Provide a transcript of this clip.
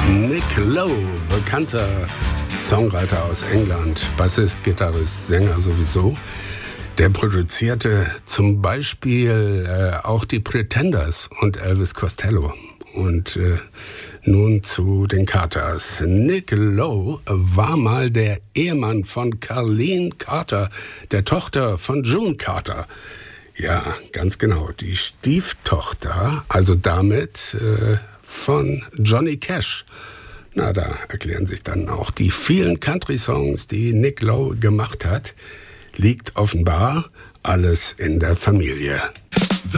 Nick Lowe, bekannter Songwriter aus England, Bassist, Gitarrist, Sänger sowieso. Der produzierte zum Beispiel auch die Pretenders und Elvis Costello. Und nun zu den Carters. Nick Lowe war mal der Ehemann von Carleen Carter, der Tochter von June Carter. Ja, ganz genau, die Stieftochter, also damit von Johnny Cash. Na, da erklären sich dann auch die vielen Country-Songs, die Nick Lowe gemacht hat. Liegt offenbar alles in der Familie.